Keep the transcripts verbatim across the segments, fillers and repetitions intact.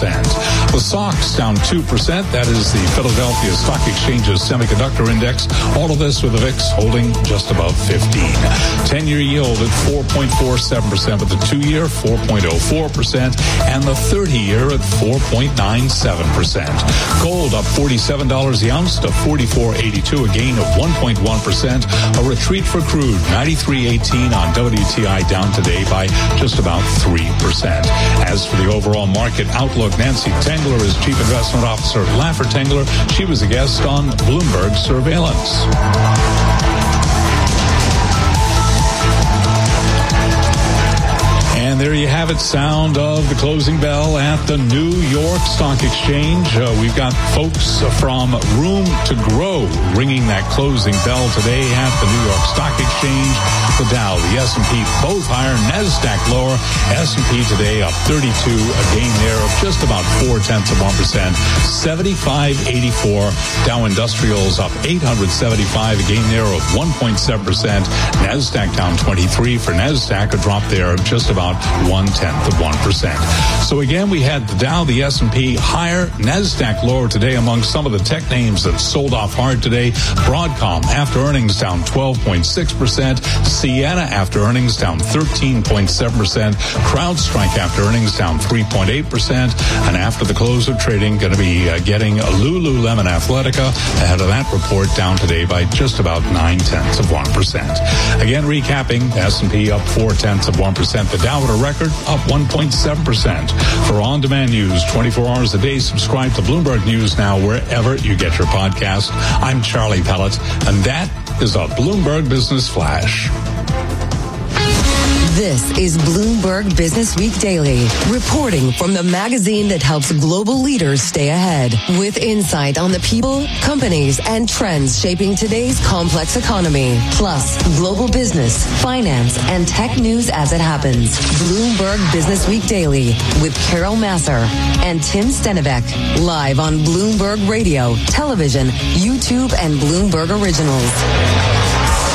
percent. The S O X down two percent. That is the Philadelphia Stock Exchange's Semiconductor Index. All of this with the V I X holding just above fifteen. ten-year yield at four point four seven percent, with the two-year four point oh four percent and the thirty-year at four point nine seven percent. Gold up forty-seven dollars the ounce to forty-four eighty-two, a gain of one point one percent. A retreat for crude, ninety-three eighteen on W T I, down today by just about three percent. As for the overall market outlook, Nancy Tengler is Chief Investment Officer at Laffer Tengler. She was a guest on Bloomberg Surveillance. And there you have it, sound of the closing bell at the New York Stock Exchange. Uh, we've got folks from Room to Grow ringing that closing bell today at the New York Stock Exchange. The Dow, the S and P, both higher, NASDAQ lower. S and P today up thirty-two, a gain there of just about four-tenths of one percent. seventy-five eighty-four. Dow Industrials up eight hundred seventy-five, a gain there of one point seven percent. NASDAQ down twenty-three. For NASDAQ, a drop there of just about one-tenth of one percent. So again, we had the Dow, the S and P higher, NASDAQ lower today among some of the tech names that sold off hard today. Broadcom, after earnings, down twelve point six percent. Ciena, after earnings, down thirteen point seven percent. CrowdStrike, after earnings, down three point eight percent. And after the close of trading, going to be uh, getting Lululemon Athletica ahead of that report, down today by just about nine-tenths of one percent. Again, recapping, S and P up four-tenths of one percent. The Dow at a record, up one point seven percent. For on-demand news twenty-four hours a day, subscribe to Bloomberg News Now wherever you get your podcast. I'm Charlie Pellet, and that is a Bloomberg Business Flash. This is Bloomberg Business Week Daily, reporting from the magazine that helps global leaders stay ahead, with insight on the people, companies, and trends shaping today's complex economy, plus global business, finance, and tech news as it happens. Bloomberg Business Week Daily with Carol Massar and Tim Stenivek, live on Bloomberg Radio, television, YouTube, and Bloomberg Originals.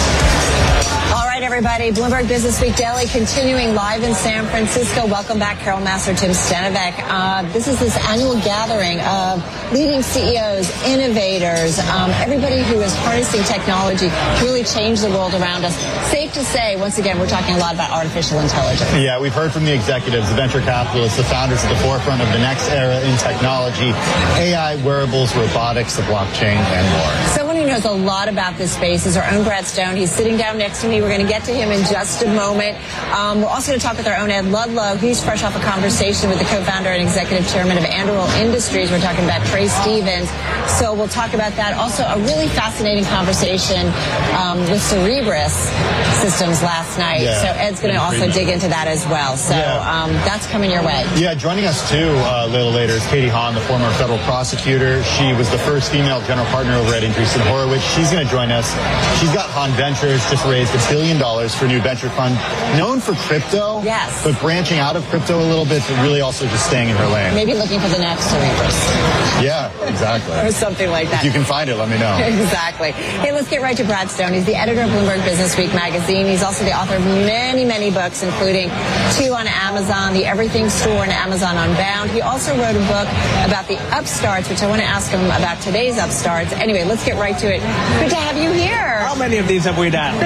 Everybody, Bloomberg Business Week Daily continuing live in San Francisco. Welcome back, Carol Massar, Tim Stenivek. Uh, this is this annual gathering of leading C E Os, innovators, um, everybody who is harnessing technology to really change the world around us. Safe to say, once again, we're talking a lot about artificial intelligence. Yeah, we've heard from the executives, the venture capitalists, the founders at the forefront of the next era in technology, A I, wearables, robotics, the blockchain, and more. Someone who knows a lot about this space is our own Brad Stone. He's sitting down next to me. We're going to get to him in just a moment. Um, we're also going to talk with our own Ed Ludlow. He's fresh off a conversation with the co-founder and executive chairman of Anduril Industries. We're talking about Trey Stevens. So we'll talk about that. Also, a really fascinating conversation um, with Cerebras Systems last night. Yeah. So Ed's going to also dig into that as well. So yeah. um, that's coming your way. Yeah, joining us too uh, a little later is Katie Hahn, the former federal prosecutor. She was the first female general partner over at Andreessen Horowitz. She's going to join us. She's got Hahn Ventures, just raised a billion dollars for a new venture fund, known for crypto, yes, but branching out of crypto a little bit, but really also just staying in her lane. Maybe looking for the next Cerebras. Yeah, exactly. Or something like that. If you can find it, let me know. Exactly. Hey, let's get right to Brad Stone. He's the editor of Bloomberg Business Week magazine. He's also the author of many, many books, including two on Amazon, The Everything Store and Amazon Unbound. He also wrote a book about the upstarts, which I want to ask him about today's upstarts. Anyway, let's get right to it. Good to have you here. How many of these have we done?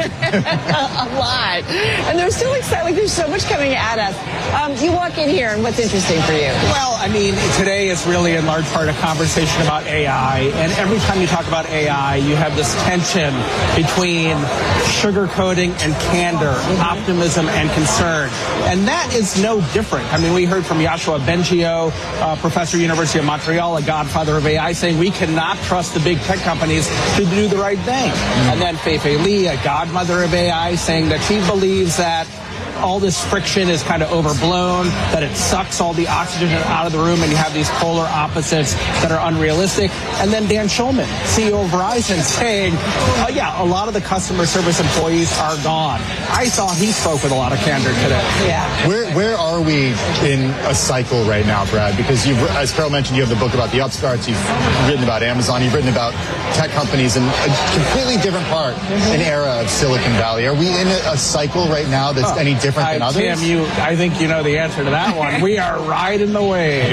A lot. And they're so exciting. Like, there's so much coming at us. Um, you walk in here, and what's interesting for you? Well, I mean, today is really in large part a conversation about A I. And every time you talk about A I, you have this tension between sugarcoating and candor, mm-hmm. optimism and concern. And that is no different. I mean, we heard from Yoshua Bengio, uh, professor, University of Montreal, a godfather of A I, saying we cannot trust the big tech companies to do the right thing. Mm-hmm. And then Fei-Fei Li, a godmother of A I, saying that she believes that all this friction is kind of overblown, that it sucks all the oxygen out of the room, and you have these polar opposites that are unrealistic. And then Dan Schulman, C E O of Verizon, saying, oh, yeah, a lot of the customer service employees are gone. I saw he spoke with a lot of candor today. Yeah. Where where are we in a cycle right now, Brad? Because you've, as Carol mentioned, you have the book about the upstarts. You've written about Amazon. You've written about tech companies in a completely different part, mm-hmm. an era of Silicon Valley. Are we in a, a cycle right now that's oh. any different than I, others? Tim, you, I think you know the answer to that one. We are riding the wave.